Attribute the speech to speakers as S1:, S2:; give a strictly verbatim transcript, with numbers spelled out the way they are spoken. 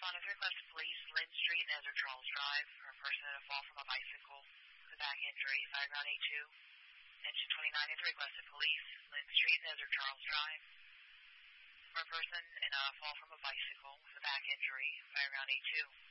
S1: responding to request police, Lynn Street, Ezra Charles Drive, for a person in a fall from a bicycle with a back injury, Fireground A two. Engine twenty-nine is requested police, Lynn Street, Ezra Charles Drive, for a person in a fall from a bicycle with a back injury, Fireground A two.